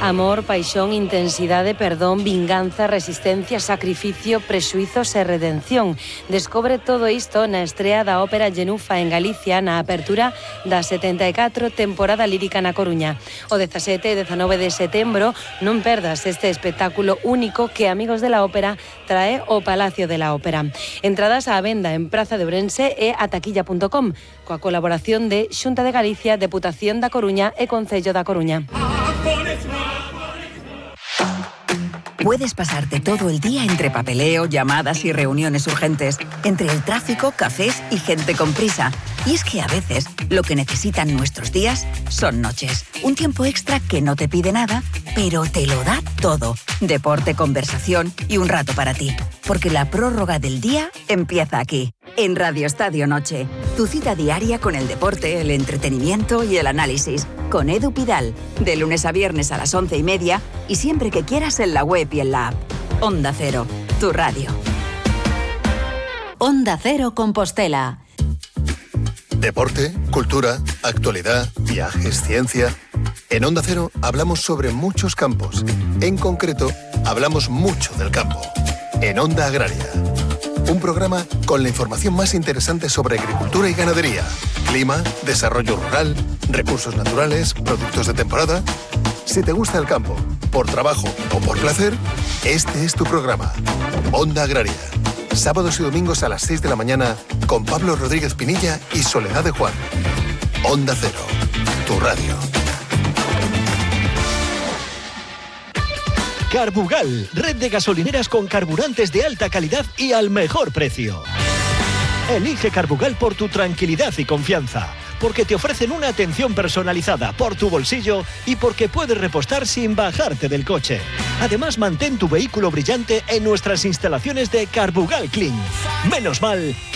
Amor, paixón, intensidade, perdón, vinganza, resistencia, sacrificio, prexuizos e redención. Descobre todo isto na estrea da Ópera Genufa en Galicia na apertura da 74 temporada lírica na Coruña. O 17 e 19 de setembro non perdas este espectáculo único que Amigos de la Ópera trae ao Palacio de la Ópera. Entradas á venda en Praza de Ourense e a taquilla.com coa colaboración de Xunta de Galicia, Deputación da Coruña e Concello da Coruña. Puedes pasarte todo el día entre papeleo, llamadas y reuniones urgentes, entre el tráfico, cafés y gente con prisa. Y es que a veces lo que necesitan nuestros días son noches. Un tiempo extra que no te pide nada, pero te lo da todo. Deporte, conversación y un rato para ti. Porque la prórroga del día empieza aquí, en Radio Estadio Noche. Tu cita diaria con el deporte, el entretenimiento y el análisis. Con Edu Pidal, de lunes a viernes a las 11:30 y siempre que quieras en la web y en la app. Onda Cero, tu radio. Onda Cero Compostela. Deporte, cultura, actualidad, viajes, ciencia. En Onda Cero hablamos sobre muchos campos. En concreto, hablamos mucho del campo. En Onda Agraria. Un programa con la información más interesante sobre agricultura y ganadería, clima, desarrollo rural, recursos naturales, productos de temporada. Si te gusta el campo, por trabajo o por placer, este es tu programa. Onda Agraria. Sábados y domingos a las 6 de la mañana con Pablo Rodríguez Pinilla y Soledad de Juan. Onda Cero, tu radio. Carbugal, red de gasolineras con carburantes de alta calidad y al mejor precio. Elige Carbugal por tu tranquilidad y confianza, porque te ofrecen una atención personalizada por tu bolsillo y porque puedes repostar sin bajarte del coche. Además, mantén tu vehículo brillante en nuestras instalaciones de Carbugal Clean. Menos mal